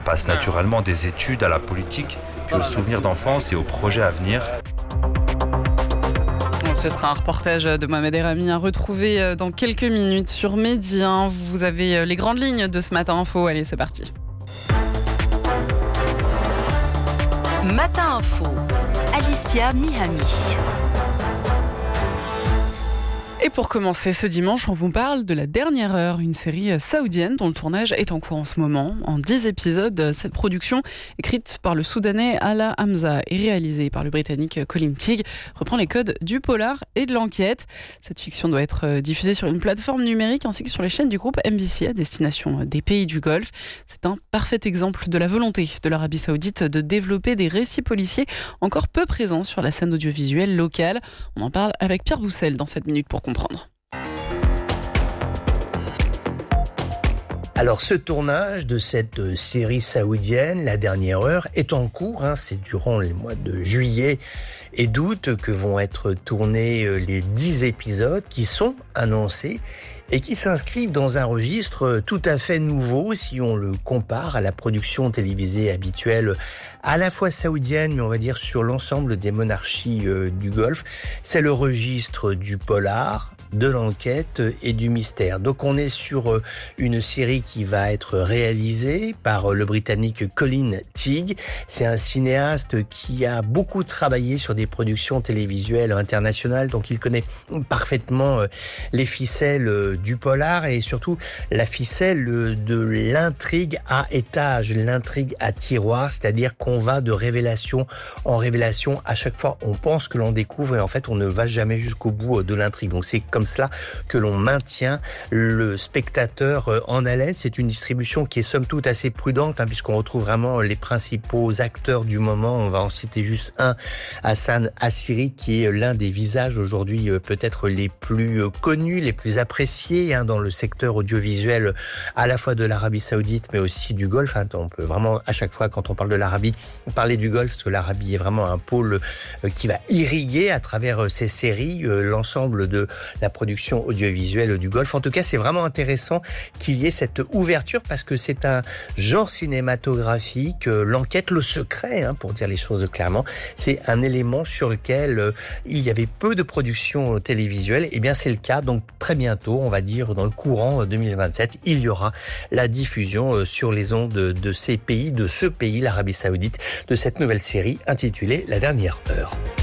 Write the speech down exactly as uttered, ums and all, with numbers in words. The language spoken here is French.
passe naturellement des études à la politique, puis aux souvenirs d'enfance et aux projets à venir. Ce sera un reportage de Mohamed Erami à retrouver dans quelques minutes sur Medi un. Vous avez les grandes lignes de ce Matin Info. Allez, c'est parti. Matin Info, Alicia Mihami. Et pour commencer ce dimanche, on vous parle de La Dernière Heure, une série saoudienne dont le tournage est en cours en ce moment. En dix épisodes, cette production, écrite par le Soudanais Ala Hamza et réalisée par le Britannique Colin Teague, reprend les codes du polar et de l'enquête. Cette fiction doit être diffusée sur une plateforme numérique ainsi que sur les chaînes du groupe M B C à destination des pays du Golfe. C'est un parfait exemple de la volonté de l'Arabie Saoudite de développer des récits policiers encore peu présents sur la scène audiovisuelle locale. On en parle avec Pierre Boussel dans cette minute pour comprendre. Alors ce tournage de cette série saoudienne, La Dernière Heure, est en cours. Hein, c'est durant les mois de juillet et d'août que vont être tournés les dix épisodes qui sont annoncés et qui s'inscrivent dans un registre tout à fait nouveau si on le compare à la production télévisée habituelle à la fois saoudienne, mais on va dire sur l'ensemble des monarchies euh, du Golfe. C'est le registre du polar, de l'enquête et du mystère. Donc on est sur euh, une série qui va être réalisée par euh, le Britannique Colin Teague. C'est un cinéaste qui a beaucoup travaillé sur des productions télévisuelles internationales, donc il connaît parfaitement euh, les ficelles euh, du polar et surtout la ficelle euh, de l'intrigue à étage, l'intrigue à tiroir, c'est-à-dire qu'on On va de révélation en révélation. À chaque fois, on pense que l'on découvre et en fait, on ne va jamais jusqu'au bout de l'intrigue. Donc, c'est comme cela que l'on maintient le spectateur en haleine. C'est une distribution qui est somme toute assez prudente, hein, puisqu'on retrouve vraiment les principaux acteurs du moment. On va en citer juste un, Hassan Assiri, qui est l'un des visages aujourd'hui peut-être les plus connus, les plus appréciés hein, dans le secteur audiovisuel à la fois de l'Arabie Saoudite, mais aussi du Golfe. Hein. On peut vraiment, à chaque fois, quand on parle de l'Arabie, parler du Golfe, parce que l'Arabie est vraiment un pôle qui va irriguer à travers ces séries l'ensemble de la production audiovisuelle du Golfe. En tout cas, c'est vraiment intéressant qu'il y ait cette ouverture parce que c'est un genre cinématographique, l'enquête, le secret, hein, pour dire les choses clairement, c'est un élément sur lequel il y avait peu de production télévisuelle. Et bien, c'est le cas. Donc, très bientôt, on va dire dans le courant deux mille vingt-sept, il y aura la diffusion sur les ondes de ces pays, de ce pays, l'Arabie Saoudite, de cette nouvelle série intitulée La Dernière Heure.